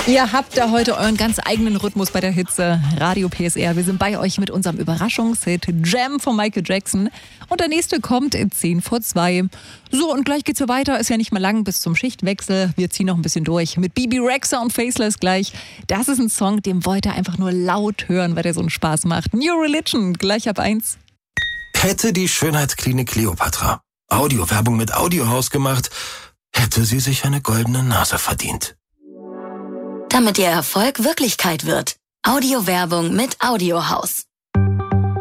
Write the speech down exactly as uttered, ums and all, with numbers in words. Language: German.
Ihr habt da heute euren ganz eigenen Rhythmus bei der Hitze. Radio P S R, wir sind bei euch mit unserem Überraschungshit Jam von Michael Jackson. Und der nächste kommt in zehn vor zwei. So, und gleich geht's so weiter. Ist ja nicht mal lang bis zum Schichtwechsel. Wir ziehen noch ein bisschen durch mit Bebe Rexha und Faceless gleich. Das ist ein Song, den wollt ihr einfach nur laut hören, weil der so einen Spaß macht. New Religion, gleich ab eins. Hätte die Schönheitsklinik Kleopatra Audiowerbung mit Audiohaus gemacht, hätte sie sich eine goldene Nase verdient. Damit Ihr Erfolg Wirklichkeit wird. Audiowerbung mit Audiohaus.